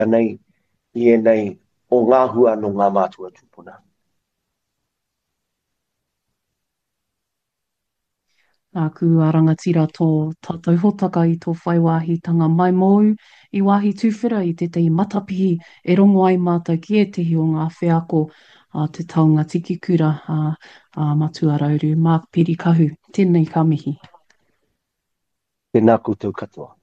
nei, i e nei, o ngā hua no ngā mātua tūpuna. Nā ku arangatira tō tātou hotaka i tō whaiwāhitanga mai mou i wāhi tūwhera i tētahi matapihi e rongo ai mātou ki e tehi o ngā wheako te taunga tiki kura matua rauru. Mark Piri Kahu, tēnei ka mihi. Tēnā koutou katoa.